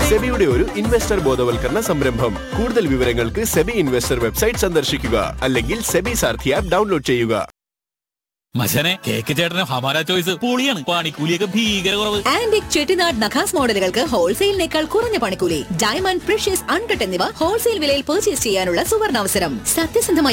സെബിയുടെ ഒരു ഇൻവെസ്റ്റർ ബോധവൽക്കരണ സംരംഭം. കൂടുതൽ വിവരങ്ങൾക്ക് സെബി ഇൻവെസ്റ്റർ വെബ്സൈറ്റ് സന്ദർശിക്കുക അല്ലെങ്കിൽ സെബി സാരഥി ആപ്പ് ഡൗൺലോഡ് ചെയ്യുക. മച്ചനെ കേക്ക് ചേട്ടന് ഹമാര ചോയ്സ് പൊളിയാണ്. പണിക്കൂലിയൊക്കെ ഭീകര കുറവ്. ആന്റിക് ചെട്ടിനാട് നഖാസ് മോഡലുകൾക്ക് ഹോൾസെയിലിനേക്കാൾ കുറഞ്ഞ പണിക്കൂലി. ഡയമണ്ട്, പ്രഷ്യസ്, അൺകട്ട് എന്നിവ ഹോൾസെയിൽ വിലയിൽ പർച്ചേസ് ചെയ്യാനുള്ള സുവർണാവസരം. സത്യസന്ധമായ